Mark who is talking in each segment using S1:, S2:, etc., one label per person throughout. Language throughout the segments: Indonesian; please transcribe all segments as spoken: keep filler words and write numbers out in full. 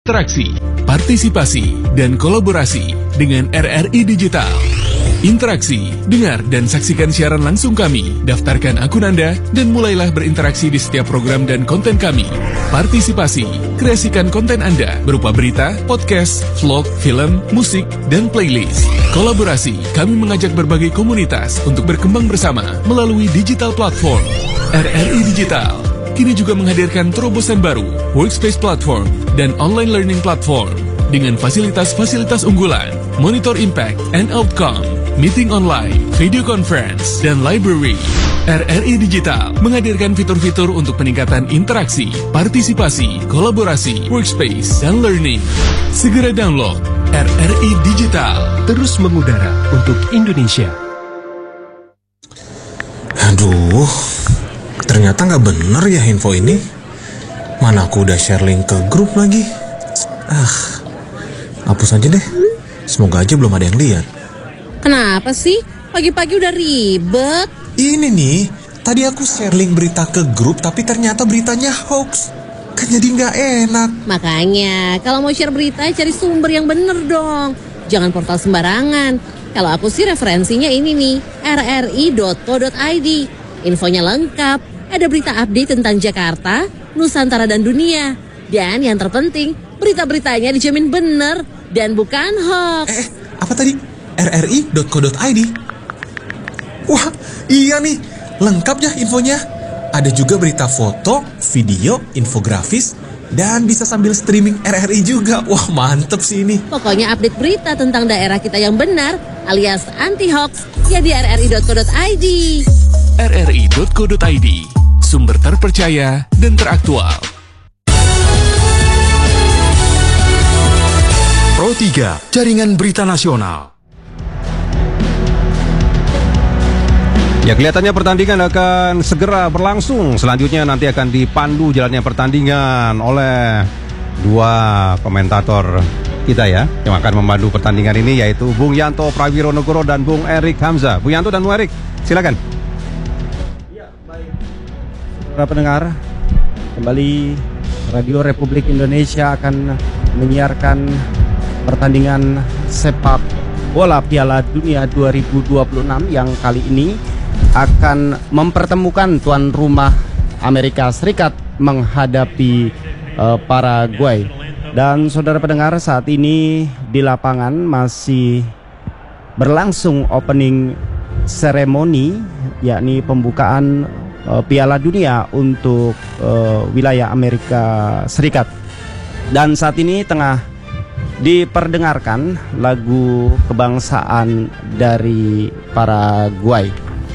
S1: Interaksi, partisipasi, dan kolaborasi dengan R R I Digital. Interaksi, dengar dan saksikan siaran langsung kami, daftarkan akun Anda, dan mulailah berinteraksi di setiap program dan konten kami. Partisipasi, kreasikan konten Anda berupa berita, podcast, vlog, film, musik, dan playlist. Kolaborasi, kami mengajak berbagai komunitas untuk berkembang bersama melalui digital platform. R R I Digital kini juga menghadirkan terobosan baru, workspace platform, dan online learning platform dengan fasilitas-fasilitas unggulan, monitor impact and outcome, meeting online, video conference, dan library. R R I Digital menghadirkan fitur-fitur untuk peningkatan interaksi, partisipasi, kolaborasi, workspace, dan learning. Segera download R R I Digital, terus mengudara untuk Indonesia.
S2: Aduh, ternyata nggak bener ya info ini. Mana aku udah share link ke grup lagi. Ah, hapus aja deh. Semoga aja belum ada yang lihat.
S3: Kenapa sih? Pagi-pagi udah ribet.
S2: Ini nih, tadi aku share link berita ke grup, tapi ternyata beritanya hoax. Kan jadi nggak enak.
S3: Makanya, kalau mau share berita, cari sumber yang bener dong. Jangan portal sembarangan. Kalau aku sih referensinya ini nih, r r i dot co dot i d. Infonya lengkap. Ada berita update tentang Jakarta, Nusantara, dan dunia. Dan yang terpenting, berita-beritanya dijamin bener dan bukan hoax.
S2: Eh, apa tadi? r r i dot co dot i d. Wah, iya nih. Lengkap ya infonya. Ada juga berita foto, video, infografis, dan bisa sambil streaming R R I juga. Wah, mantep sih ini.
S3: Pokoknya update berita tentang daerah kita yang benar, alias anti-hoax, ya di r r i dot co dot i d.
S1: r r i dot co dot i d, sumber terpercaya dan teraktual.
S4: Pro tiga, Jaringan Berita Nasional.
S5: Ya, kelihatannya pertandingan akan segera berlangsung. Selanjutnya nanti akan dipandu jalannya pertandingan oleh dua komentator kita ya, yang akan memandu pertandingan ini, yaitu Bung Yanto Prawironegoro dan Bung Erik Hamzah. Bung Yanto dan Bung Erik, silakan.
S6: Ya, baik. Para pendengar, kembali Radio Republik Indonesia akan menyiarkan pertandingan sepak bola Piala Dunia dua ribu dua puluh enam yang kali ini akan mempertemukan tuan rumah Amerika Serikat menghadapi uh, Paraguay. Dan saudara pendengar, saat ini di lapangan masih berlangsung opening ceremony, yakni pembukaan uh, Piala Dunia untuk uh, wilayah Amerika Serikat. Dan saat ini tengah diperdengarkan lagu kebangsaan dari Paraguay.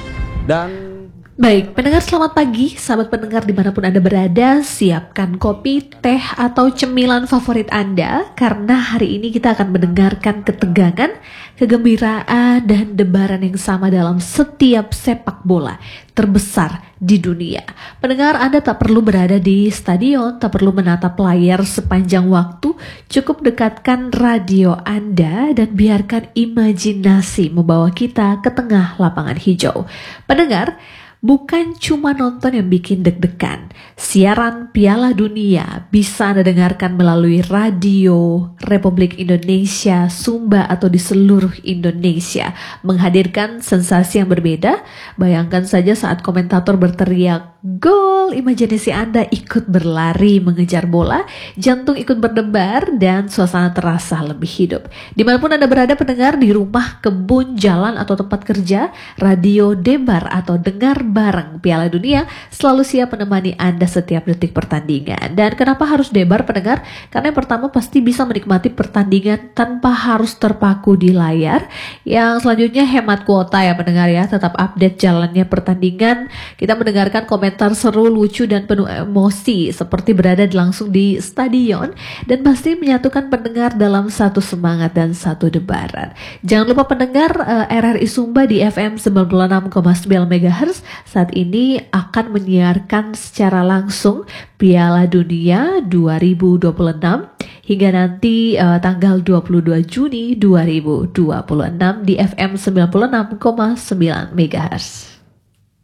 S6: Dan
S7: baik, pendengar selamat pagi, sahabat pendengar dimanapun Anda berada, siapkan kopi, teh, atau cemilan favorit Anda, karena hari ini kita akan mendengarkan ketegangan, kegembiraan, dan debaran yang sama dalam setiap sepak bola terbesar di dunia. Pendengar, Anda tak perlu berada di stadion, tak perlu menatap layar sepanjang waktu, cukup dekatkan radio Anda dan biarkan imajinasi membawa kita ke tengah lapangan hijau. Pendengar, bukan cuma nonton yang bikin deg-degan. Siaran Piala Dunia bisa Anda dengarkan melalui radio Republik Indonesia, Sumba, atau di seluruh Indonesia. Menghadirkan sensasi yang berbeda. Bayangkan saja saat komentator berteriak gol, imajinasi Anda ikut berlari mengejar bola, jantung ikut berdebar, dan suasana terasa lebih hidup. Dimanapun Anda berada pendengar, di rumah, kebun, jalan, atau tempat kerja, radio Debar atau dengar bareng Piala Dunia selalu siap menemani Anda setiap detik pertandingan. Dan kenapa harus Debar pendengar? Karena yang pertama pasti bisa menikmati pertandingan tanpa harus terpaku di layar. Yang selanjutnya hemat kuota ya pendengar ya, tetap update jalannya pertandingan. Kita mendengarkan komentar seru, lucu, dan penuh emosi seperti berada langsung di stadion, dan pasti menyatukan pendengar dalam satu semangat dan satu debaran. Jangan lupa pendengar, uh, R R I Sumba di F M sembilan puluh enam koma sembilan megahertz saat ini akan menyiarkan secara langsung Piala Dunia dua ribu dua puluh enam hingga nanti uh, tanggal dua puluh dua Juni dua ribu dua puluh enam di F M sembilan puluh enam koma sembilan megahertz.